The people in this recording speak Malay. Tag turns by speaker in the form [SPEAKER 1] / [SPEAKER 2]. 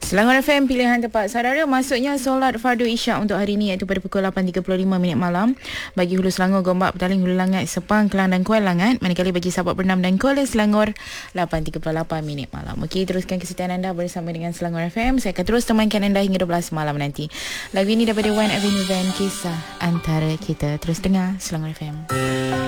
[SPEAKER 1] Selangor FM pilihan tepat saudara. Masuknya solat fardu isyak untuk hari ini iaitu pada pukul 8.35 minit malam bagi Hulu Selangor, Gombak, Petaling, Hulu Langat, Sepang, Kelang dan Kuala Langat. Manakala bagi Sabak Bernam dan Kuala Selangor 8.38 minit malam. Okey, teruskan kesetiaan anda bersama dengan Selangor FM. Saya akan terus temankan anda hingga 12 malam nanti. Lagu ini daripada One Avenue Van, Kisah Antara Kita. Terus dengar Selangor FM.